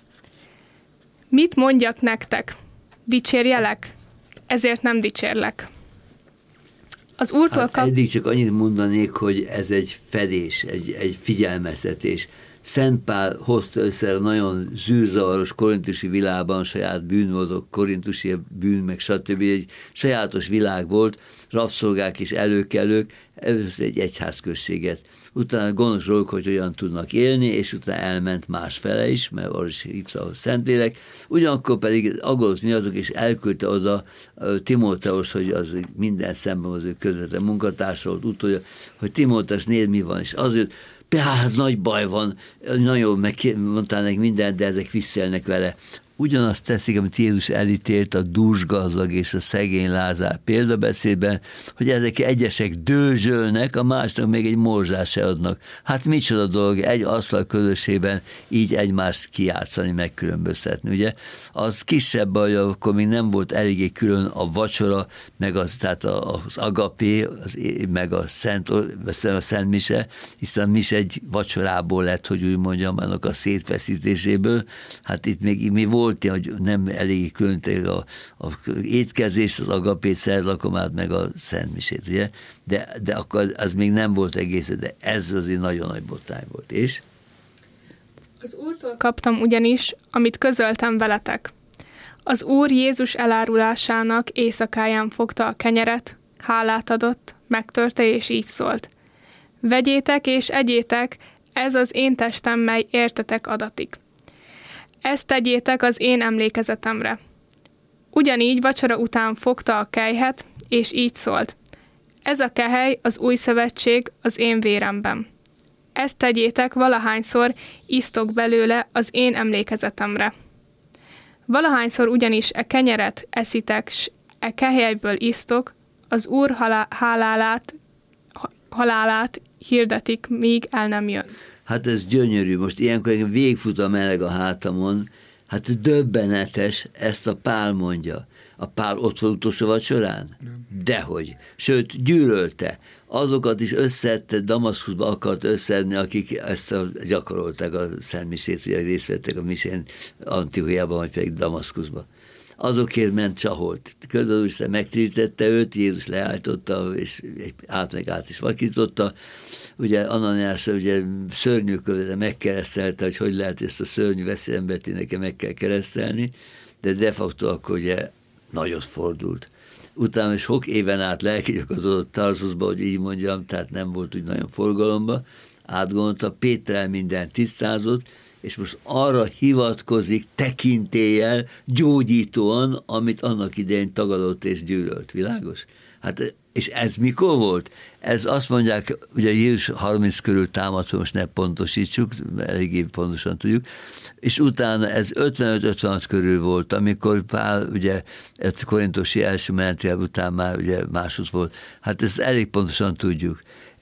Mit mondjak nektek? Dicsérjelek? Ezért nem dicsérlek. Az Úrtól hát kap... eddig csak annyit mondanék, hogy ez egy fedés, egy, egy figyelmeztetés. Szent Pál hozta össze a nagyon zűrzavaros korintusi világban, saját bűn volt, korintusi bűn, meg stb. Egy sajátos világ volt, rabszolgák és előkelők, először egy egyházközséget. Utána gonosz dolgok, hogy olyan tudnak élni, és utána elment másfele is, mert arra is hívta a Szentlélek. Ugyanakkor pedig aggódott mi azok, és elküldte oda Timóteus, hogy az minden szemben az ő közvetlen munkatársa volt, utolja, hogy Timóteus, nézd mi van, és azért hát nagy baj van, nagyon megmondtál neki mindent, de ezek visszaélnek vele. Ugyanazt teszik, amit Jézus elítélt a dúsgazdag és a szegény Lázár példabeszédben, hogy ezek egyesek dőzsölnek, a másnak még egy morzsát se adnak. Hát micsoda dolog egy asztal közösségben így egymást kijátszani, megkülönböztetni, ugye? Az kisebb baj, akkor még nem volt eléggé külön a vacsora, meg az, tehát az agapé, az, meg a szent, a szent mise, hiszen a mise egy vacsorából lett, hogy úgy mondjam, annak a szétfeszítéséből. Hát itt még mi volt, hogy nem elég különték a, a étkezést, az agapét, szerlakomát, meg a szentmisét, ugye? De, de akkor az még nem volt egész, de ez azért nagyon nagy botrány volt. És? Az Úrtól kaptam ugyanis, amit közöltem veletek. Az Úr Jézus elárulásának éjszakáján fogta a kenyeret, hálát adott, megtörte és így szólt. Vegyétek és egyétek, ez az én testem, mely értetek adatik. Ezt tegyétek az én emlékezetemre. Ugyanígy vacsora után fogta a kelyhet, és így szólt. Ez a kehely az új szövetség az én véremben. Ezt tegyétek valahányszor isztok belőle az én emlékezetemre. Valahányszor ugyanis e kenyeret eszitek, s e kehelyből isztok, az Úr halá- hálálát, halálát hirdetik, míg el nem jön. Hát ez gyönyörű, most ilyenkor végfut a meleg a hátamon, hát döbbenetes, ezt a Pál mondja. A Pál ott volt utolsó vacsorán? Nem. Dehogy. Sőt, gyűlölte. Azokat is összedte, Damaszkuszba akart összedni, akik ezt a, gyakorolták a Szent Misét, hogy részt vettek a misén Antiochiában, vagy pedig Damaszkuszba. Azokért ment csaholt. Körülbelül is megtérítette őt, Jézus leállította, és át meg át is vakította. Ugye Ananiás ugye szörnyű közben megkeresztelte, hogy hogy lehet ezt a szörnyű veszélyembert nekem meg kell keresztelni, de de facto akkor ugye nagyot fordult. Utána sok éven át lelkigyakorlott Tarzuszba, hogy így mondjam, tehát nem volt úgy nagyon forgalomba, átgondolta, Péterrel minden tisztázott, és most arra hivatkozik tekintéllyel, gyógyítóan, amit annak idején tagadott és gyűlölt. Világos? Hát, és ez mikor volt? Ez azt mondják, ugye Jézus harminc körül támadt, most ne pontosítsuk, eléggé pontosan tudjuk, és utána ez ötvenöt ötvenhat körül volt, amikor Pál, ugye, ez korintusi első menetrél után már ugye máshoz volt. Hát ezt elég pontosan tudjuk.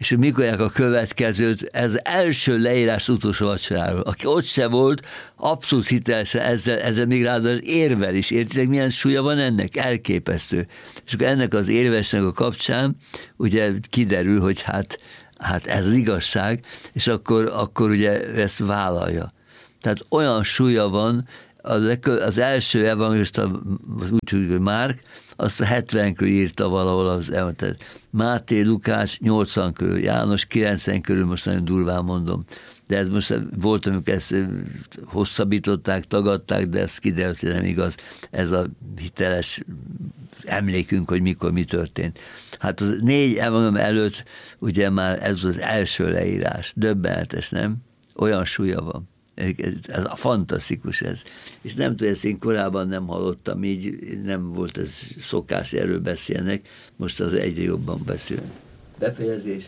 és hogy mikor a következőt, ez első leírás utolsó vacsoráról. Aki ott se volt, abszolút hitelesen ezzel, ezzel még ráadásul érvel is. Értitek, milyen súlya van ennek? Elképesztő. És akkor ennek az érvesnek a kapcsán ugye kiderül, hogy hát, hát ez az igazság, és akkor, akkor ugye ezt vállalja. Tehát olyan súlya van, az első evangélista, úgy, hogy Márk, azt a hetven körül írta valahol az elmondott. Máté, Lukács nyolcvan körül, János kilencven körül, most nagyon durván mondom. De ez most volt, amikor ezt hosszabbították, tagadták, de ez kiderült, hogy nem igaz. Ez a hiteles emlékünk, hogy mikor mi történt. Hát az négy evangélium előtt ugye már ez az első leírás. Döbbenetes, nem? Olyan súlya van. Ez, ez a fantasztikus ez. És nem tudom, ezt én korábban nem hallottam, így nem volt ez szokás, erről beszélnek, most az egyre jobban beszélnek. Befejezés.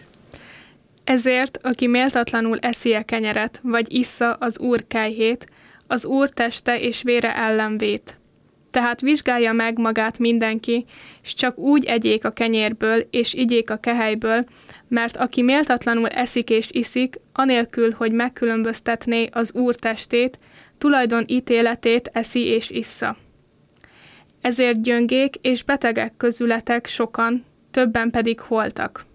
Ezért, aki méltatlanul eszi a kenyeret, vagy issza az Úr kejhét, az Úr teste és vére ellen vét. Tehát vizsgálja meg magát mindenki, és csak úgy egyék a kenyérből, és igyék a kehelyből, mert aki méltatlanul eszik és iszik, anélkül, hogy megkülönböztetné az Úr testét, tulajdon ítéletét eszi és issza. Ezért gyöngék és betegek közületek sokan, többen pedig holtak.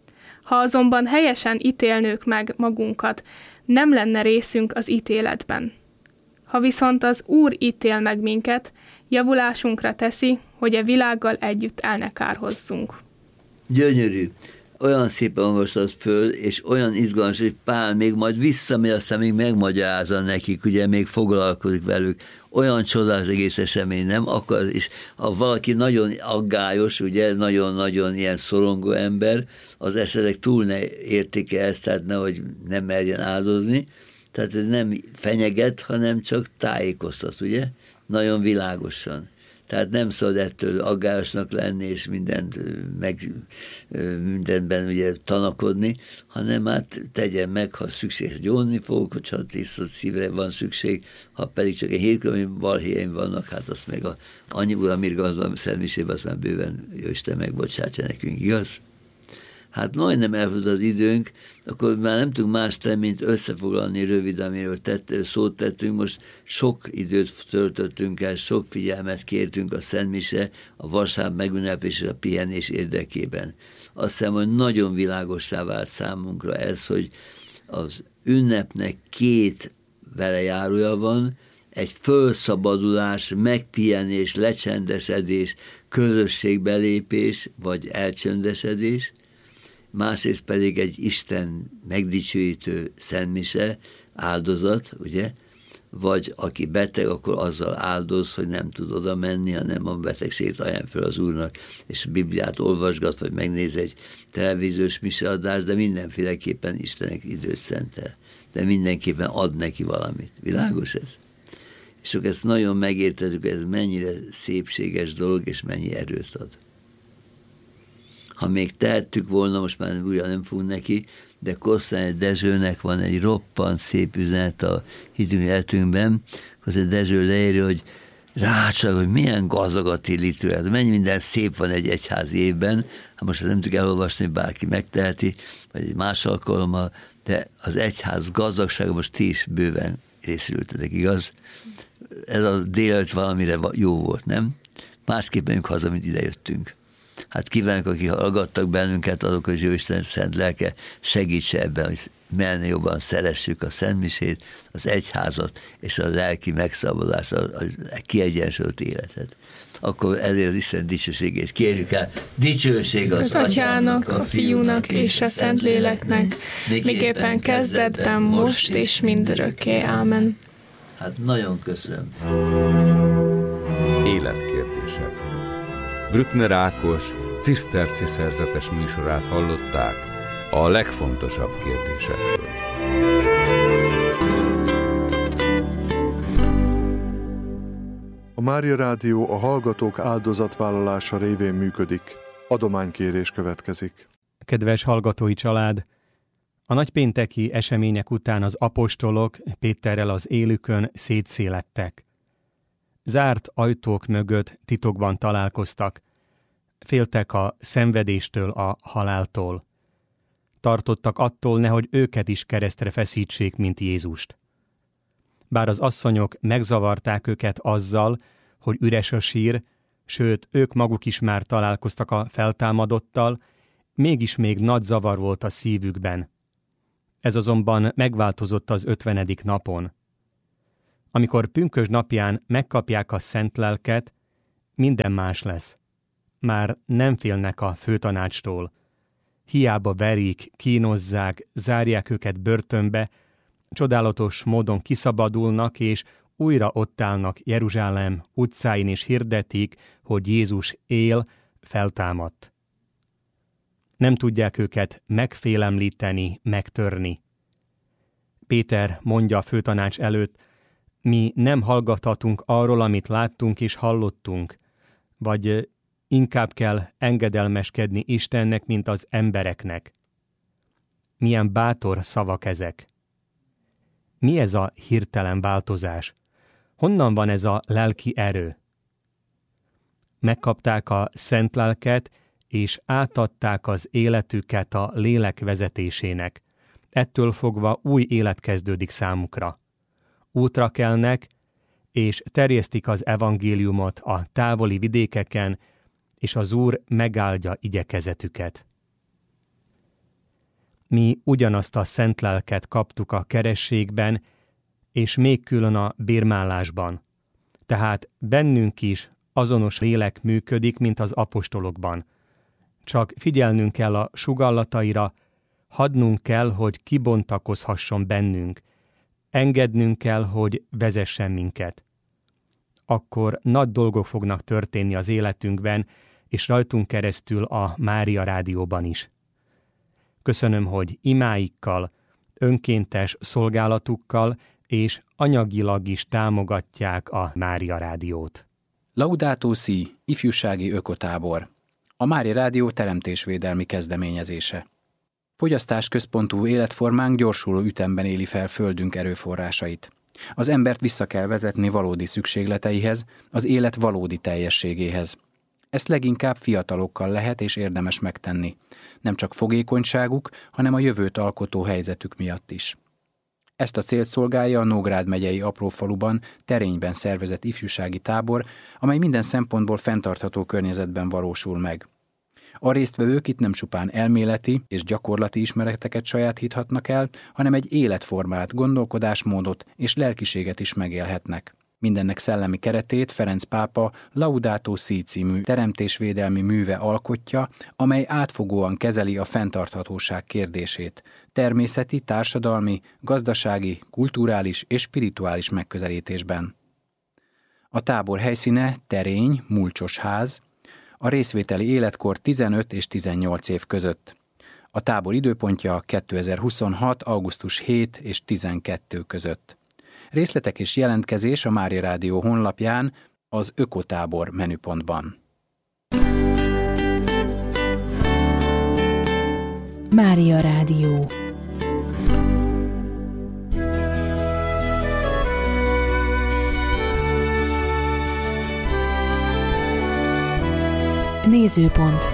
Ha azonban helyesen ítélnők meg magunkat, nem lenne részünk az ítéletben. Ha viszont az Úr ítél meg minket, javulásunkra teszi, hogy a világgal együtt el ne kárhozzunk. Gyönyörű. Olyan szépen olvastad föl, és olyan izgalmas, hogy Pál még majd visszamegy, aztán még megmagyarázza nekik, ugye még foglalkozik velük. Olyan csodás egész esemény, nem? Akar, és ha valaki nagyon aggályos, ugye, nagyon-nagyon ilyen szorongó ember, az esetleg túl ne értéke ezt, tehát nehogy nem merjen áldozni. Tehát ez nem fenyeget, hanem csak tájékoztat, ugye? Nagyon világosan. Tehát nem szabad ettől aggályosnak lenni, és mindent meg, mindenben ugye tanakodni, hanem hát tegyen meg, ha szükséges, gyónni fog, hogyha tiszta szívre van szükség, ha pedig csak egy hétköznapi balhéjaim vannak, hát azt meg a, annyi úr, amíg az van szelmisében, azt már bőven jó Isten megbocsátsa nekünk, igaz? Hát majdnem elfut az időnk, akkor már nem tudunk más tenni, mint összefoglalni röviden, amiről tett, szót tettünk. Most sok időt töltöttünk el, sok figyelmet kértünk a Szentmise, a vasárnap megünnepés és a pihenés érdekében. Azt hiszem, hogy nagyon világossá vált számunkra ez, hogy az ünnepnek két velejárója van, egy fölszabadulás, megpihenés, lecsendesedés, közösségbelépés, vagy elcsöndesedés, másrészt pedig egy Isten megdicsőítő szentmise, áldozat, ugye, vagy aki beteg, akkor azzal áldoz, hogy nem tud oda menni, hanem a betegséget ajánl fel az Úrnak, és Bibliát olvasgat, vagy megnéz egy televíziós miseadást, de mindenféleképpen Istennek időt szentel. De mindenképpen ad neki valamit. Világos ez? És akkor ezt nagyon megértettük, ez mennyire szépséges dolog, és mennyi erőt ad. Ha még tehettük volna, most már újra nem fogunk neki, de Kosztály Dezsőnek van egy roppant szép üzenet a hitünk életünkben, hogy Dezső leírja, hogy rácsak, hogy milyen gazdag a ti litúrát, mennyi minden szép van egy egyházi évben, hát most ezt nem tudjuk elolvasni, bárki megteheti, vagy egy más alkalommal, de az egyház gazdagsága most ti is bőven részültetek, igaz? Ez a délelőtt valamire jó volt, nem? Másképp megyünk haza, mint idejöttünk. Hát kívánok, akik hallgattak bennünket, azok, hogy Jóisten szent lelke segítse ebben, hogy menni jobban szeressük a szentmisét, az egyházat és a lelki megszabadulást, a, a kiegyensúlyozott életet. Akkor ezért az Isten dicsőségét kérjük el. Dicsőség az, az Atyának, a Fiúnak és a Szentléleknek, miképpen kezdetben, most és mindörökké. Ámen. Hát nagyon köszönöm. Életkérdések. Brückner Ákos ciszterci szerzetes műsorát hallották a legfontosabb kérdésekről. A Mária Rádió a hallgatók áldozatvállalása révén működik. Adománykérés következik. Kedves hallgatói család! A nagypénteki események után az apostolok Péterrel az élükön szétszélettek. Zárt ajtók mögött titokban találkoztak, féltek a szenvedéstől, a haláltól. tartottak attól, nehogy őket is keresztre feszítsék, mint Jézust. Bár az asszonyok megzavarták őket azzal, hogy üres a sír, sőt, ők maguk is már találkoztak a feltámadottal, mégis még nagy zavar volt a szívükben. Ez azonban megváltozott az ötvenedik napon. Amikor pünkösd napján megkapják a szent lelket, minden más lesz. Már nem félnek a főtanácstól. Hiába verik, kínozzák, zárják őket börtönbe, csodálatos módon kiszabadulnak, és újra ott állnak Jeruzsálem utcáin, és hirdetik, hogy Jézus él, feltámadt. Nem tudják őket megfélemlíteni, megtörni. Péter mondja a főtanács előtt, mi nem hallgathatunk arról, amit láttunk és hallottunk, vagy inkább kell engedelmeskedni Istennek, mint az embereknek. Milyen bátor szavak ezek! Mi ez a hirtelen változás? Honnan van ez a lelki erő? Megkapták a szent lelket, és átadták az életüket a lélek vezetésének. Ettől fogva új élet kezdődik számukra. Útra kelnek, és terjesztik az evangéliumot a távoli vidékeken, és az Úr megáldja igyekezetüket. Mi ugyanazt a szent lelket kaptuk a kerességben, és még külön a bérmálásban. Tehát bennünk is azonos lélek működik, mint az apostolokban. Csak figyelnünk kell a sugallataira, hadnunk kell, hogy kibontakozhasson bennünk, engednünk kell, hogy vezessen minket. Akkor nagy dolgok fognak történni az életünkben, és rajtunk keresztül a Mária Rádióban is. Köszönöm, hogy imáikkal, önkéntes szolgálatukkal és anyagilag is támogatják a Mária Rádiót. Laudato Si, ifjúsági ökotábor. A Mária Rádió teremtésvédelmi kezdeményezése. Fogyasztásközpontú életformánk gyorsuló ütemben éli fel földünk erőforrásait. Az embert vissza kell vezetni valódi szükségleteihez, az élet valódi teljességéhez. Ezt leginkább fiatalokkal lehet és érdemes megtenni. Nem csak fogékonyságuk, hanem a jövőt alkotó helyzetük miatt is. Ezt a célt szolgálja a Nógrád megyei aprófaluban, Terényben szervezett ifjúsági tábor, amely minden szempontból fenntartható környezetben valósul meg. A résztvevők itt nem csupán elméleti és gyakorlati ismereteket sajátíthatnak el, hanem egy életformát, gondolkodásmódot és lelkiséget is megélhetnek. Mindennek szellemi keretét Ferenc pápa Laudato Si című teremtésvédelmi műve alkotja, amely átfogóan kezeli a fenntarthatóság kérdését, természeti, társadalmi, gazdasági, kulturális és spirituális megközelítésben. A tábor helyszíne Terény, Mulcsos ház, a részvételi életkor tizenöt és tizennyolc év között. A tábor időpontja kétezer-huszonhat. augusztus hetedike és tizenkettő között. Részletek és jelentkezés a Mária Rádió honlapján, az Ökotábor menüpontban. Mária Rádió. Nézőpont.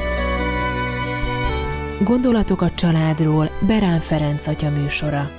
Gondolatok a családról Berán Ferenc atya műsora.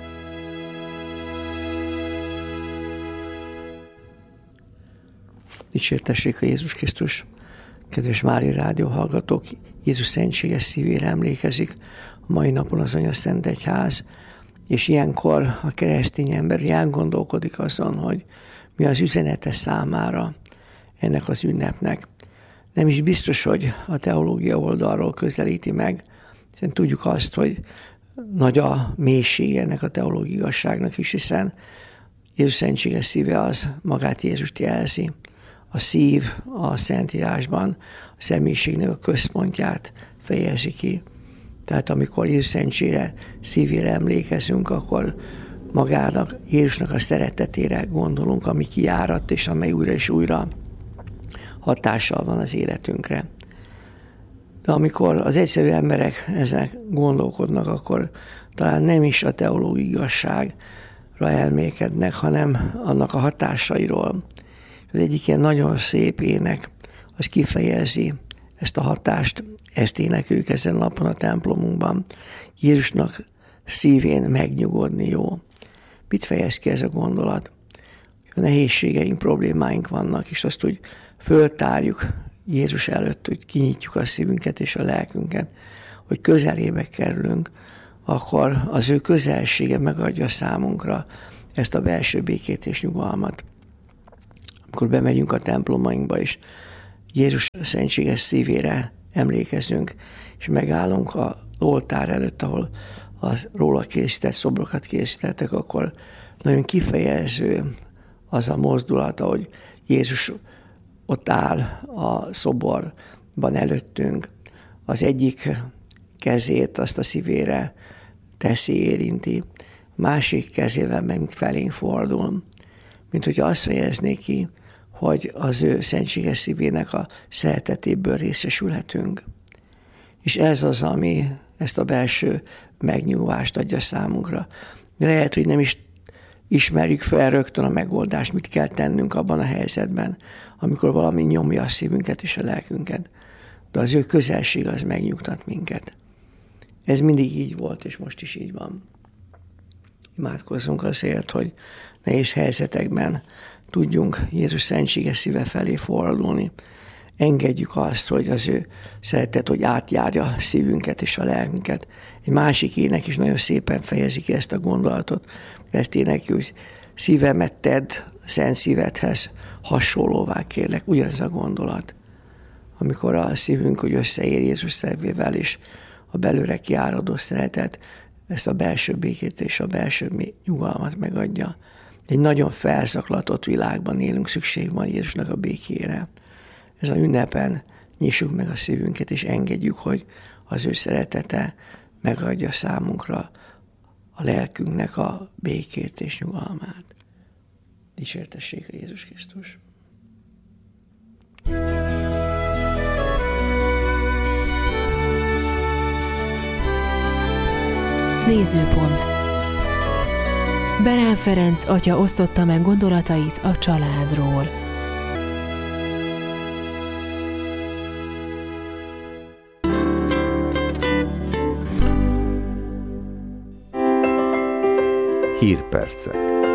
Dicsértessék a Jézus Krisztus! Kedves Mária Rádió hallgatók, Jézus szentséges szívére emlékezik a mai napon az Anyaszent Egyház, és ilyenkor a keresztény ember elgondolkodik azon, hogy mi az üzenete számára ennek az ünnepnek. Nem is biztos, hogy a teológia oldalról közelíti meg, hiszen tudjuk azt, hogy nagy a mélység ennek a teológiai igazságnak is, hiszen Jézus szentséges szíve az magát Jézust jelzi. A szív a Szentírásban a személyiségnek a központját fejezi ki. Tehát amikor Jézus szentségre, szívére emlékezünk, akkor magának, Jézusnak a szeretetére gondolunk, ami kiáradt, és amely újra és újra hatással van az életünkre. De amikor az egyszerű emberek ezek gondolkodnak, akkor talán nem is a teológiai igazságra elmélkednek, hanem annak a hatásairól. Az egyik ilyen nagyon szép ének, az kifejezi ezt a hatást, ezt énekeljük ezen napon a templomunkban. Jézusnak szívén megnyugodni jó. Mit fejez ki ez a gondolat? A nehézségeink, problémáink vannak, és azt úgy föltárjuk Jézus előtt, hogy kinyitjuk a szívünket és a lelkünket, hogy közelébe kerülünk, akkor az ő közelsége megadja számunkra ezt a belső békét és nyugalmat. Amikor bemegyünk a templomainkba is, Jézus szentséges szívére emlékezünk, és megállunk az oltár előtt, ahol az róla készített szobrokat készítettek, akkor nagyon kifejező az a mozdulat, hogy Jézus ott áll a szoborban előttünk, az egyik kezét azt a szívére teszi, érinti, másik kezével meg felénk fordul, mint hogy azt fejezné ki, hogy az ő szentséges szívének a szeretetéből részesülhetünk. És ez az, ami ezt a belső megnyugvást adja számunkra. Lehet, hogy nem is ismerjük fel rögtön a megoldást, mit kell tennünk abban a helyzetben, amikor valami nyomja a szívünket és a lelkünket. De az ő közelség az megnyugtat minket. Ez mindig így volt, és most is így van. Imádkozzunk azért, hogy nehéz helyzetekben tudjunk Jézus szentséges szíve felé fordulni. Engedjük azt, hogy az ő szeretet, hogy átjárja a szívünket és a lelkünket. Egy másik ének is nagyon szépen fejezi ki ezt a gondolatot. Ezt énekli, hogy szívemet tedd szent szívedhez hasonlóvá, kérlek. Ugyanez a gondolat. Amikor a szívünk hogy összeér Jézus szervével, és a belőle kiáradó szeretet ezt a belső békét és a belső nyugalmat megadja. Egy nagyon felzaklatott világban élünk, szükség van Jézusnak a békére. Ez a ünnepen nyissuk meg a szívünket, és engedjük, hogy az ő szeretete megadja számunkra a lelkünknek a békét és nyugalmát. Dicsértessék a Jézus Krisztus! Nézőpont. Berán Ferenc atya osztotta meg gondolatait a családról. Hírpercek.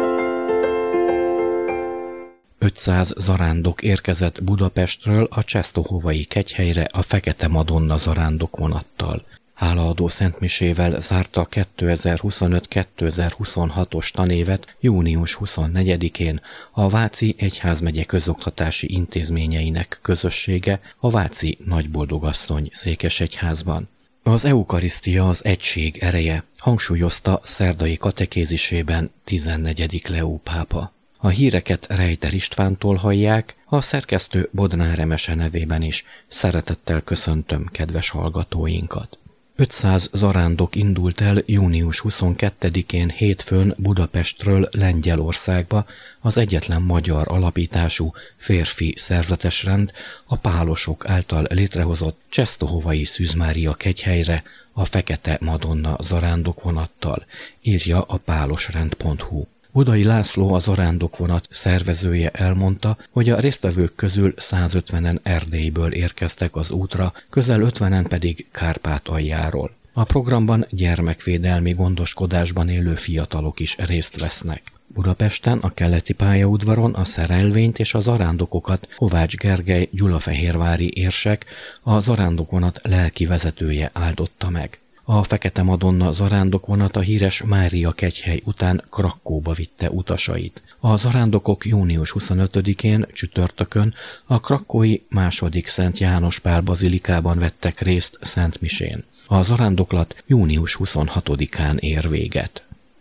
ötszáz zarándok érkezett Budapestről a Czestohovai kegyhelyre a Fekete Madonna zarándok vonattal. Hálaadó szentmisével zárta a kétezer-huszonöt kétezer-huszonhatos tanévet június huszonnegyedikén a Váci Egyházmegye közoktatási intézményeinek közössége a Váci Nagyboldogasszony székesegyházban. Az eukarisztia az egység ereje, hangsúlyozta szerdai katekézisében tizennegyedik Leó pápa. A híreket Rejter Istvántól hallják, a szerkesztő Bodnár Emese nevében is szeretettel köszöntöm kedves hallgatóinkat. ötszáz zarándok indult el június huszonkettedikén hétfőn Budapestről Lengyelországba az egyetlen magyar alapítású férfi szerzetesrend a pálosok által létrehozott Czestohovai Szűz Mária kegyhelyre a Fekete Madonna zarándokvonattal, írja a pálosrend pont hu. Budai László, a zarándokvonat szervezője elmondta, hogy a résztvevők közül százötvenen Erdélyből érkeztek az útra, közel ötvenen pedig Kárpátaljáról. A programban gyermekvédelmi gondoskodásban élő fiatalok is részt vesznek. Budapesten a keleti pályaudvaron a szerelvényt és a zarándokokat Kovács Gergely gyulafehérvári érsek, a zarándokvonat lelki vezetője áldotta meg. A Fekete Madonna zarándokvonat a híres Mária kegyhely után Krakkóba vitte utasait. A zarándokok június huszonötödikén csütörtökön a krakkói második Szent János Pál bazilikában vettek részt szentmisén. A zarándoklat június huszonhatodikán ér véget.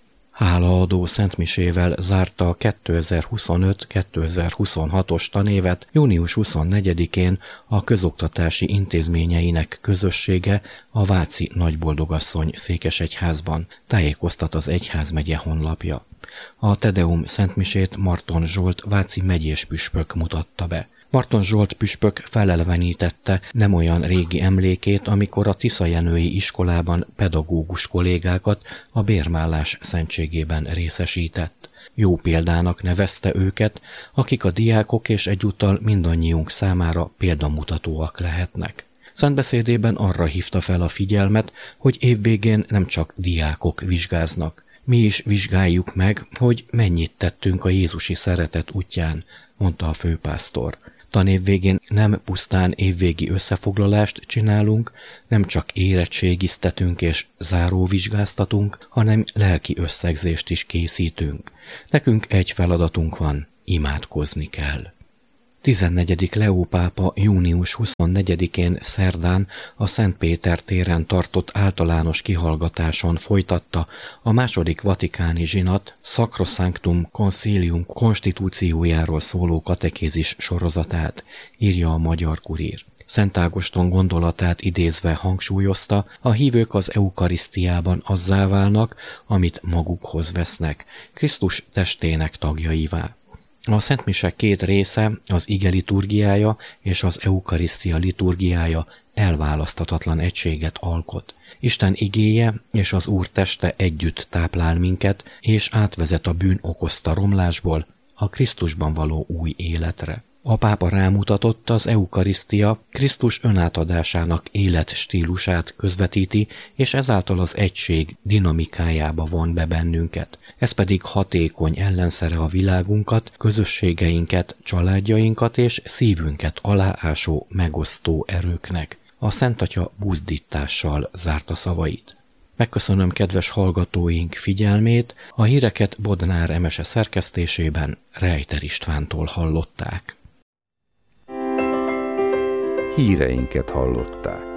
Hálaadó szentmisével zárta a kétezer-huszonöt kétezer-huszonhatos tanévet június huszonnegyedikén a közoktatási intézményeinek közössége a Váci Nagyboldogasszony székesegyházban, tájékoztat az egyházmegye honlapja. A Tedeum szentmisét Marton Zsolt váci megyés püspök mutatta be. Marton Zsolt püspök felelevenítette nem olyan régi emlékét, amikor a Tiszajenői iskolában pedagógus kollégákat a bérmállás szentségében részesített. Jó példának nevezte őket, akik a diákok és egyúttal mindannyiunk számára példamutatóak lehetnek. Szentbeszédében arra hívta fel a figyelmet, hogy évvégén nem csak diákok vizsgáznak. Mi is vizsgáljuk meg, hogy mennyit tettünk a jézusi szeretet útján, mondta a főpásztor. Tanév végén nem pusztán évvégi összefoglalást csinálunk, nem csak érettségiztetünk és záróvizsgáztatunk, hanem lelki összegzést is készítünk. Nekünk egy feladatunk van, imádkozni kell. tizennegyedik Leó pápa június huszonnegyedikén szerdán a Szent Péter téren tartott általános kihallgatáson folytatta a második vatikáni zsinat Sacrosanctum Concilium konstitúciójáról szóló katekézis sorozatát, írja a Magyar Kurír. Szent Ágoston gondolatát idézve hangsúlyozta, a hívők az eukarisztiában azzá válnak, amit magukhoz vesznek, Krisztus testének tagjaivá. A szentmise két része, az ige liturgiája és az eukarisztia liturgiája elválaszthatatlan egységet alkot. Isten igéje és az Úr teste együtt táplál minket, és átvezet a bűn okozta romlásból a Krisztusban való új életre. A pápa rámutatott, az eukarisztia Krisztus önátadásának életstílusát közvetíti, és ezáltal az egység dinamikájába von be bennünket. Ez pedig hatékony ellenszere a világunkat, közösségeinket, családjainkat és szívünket aláásó, megosztó erőknek. A Szent Atya buzdítással zárta szavait. Megköszönöm kedves hallgatóink figyelmét, a híreket Bodnár Emese szerkesztésében Rejter Istvántól hallották. Híreinket hallották.